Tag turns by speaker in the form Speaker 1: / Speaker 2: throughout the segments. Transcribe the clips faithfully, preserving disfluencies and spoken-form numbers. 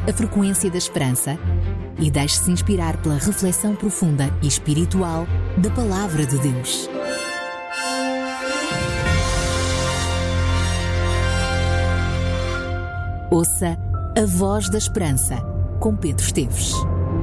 Speaker 1: a frequência da esperança e deixe-se inspirar pela reflexão profunda e espiritual da Palavra de Deus. Ouça a Voz da Esperança, com Pedro Esteves.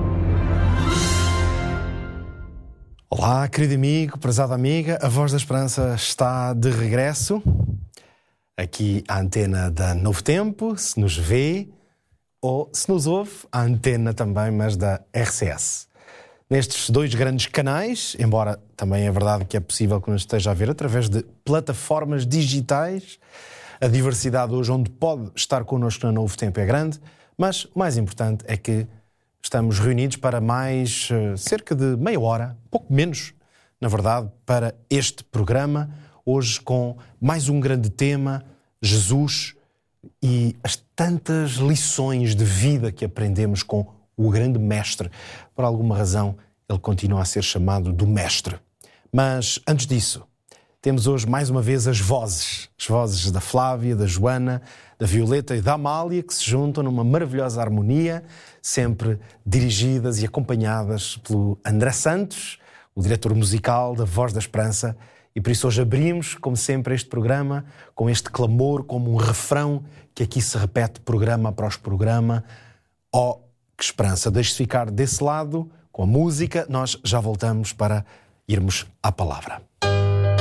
Speaker 2: Olá, querido amigo, prezada amiga, a Voz da Esperança está de regresso. Aqui a antena da Novo Tempo, se nos vê ou se nos ouve, a antena também, mas da R C S. Nestes dois grandes canais, embora também é verdade que é possível que nos esteja a ver através de plataformas digitais, a diversidade hoje onde pode estar connosco no Novo Tempo é grande, mas o mais importante é que estamos reunidos para mais uh, cerca de meia hora, pouco menos, na verdade, para este programa, hoje com mais um grande tema, Jesus e as tantas lições de vida que aprendemos com o grande mestre. Por alguma razão, ele continua a ser chamado do mestre. Mas, antes disso, temos hoje mais uma vez as vozes, as vozes da Flávia, da Joana, da Violeta e da Amália, que se juntam numa maravilhosa harmonia, sempre dirigidas e acompanhadas pelo André Santos, o diretor musical da Voz da Esperança, e por isso hoje abrimos, como sempre, este programa com este clamor, como um refrão que aqui se repete programa após programa. Ó, oh, que esperança! Deixe-se ficar desse lado com a música, nós já voltamos para irmos à palavra.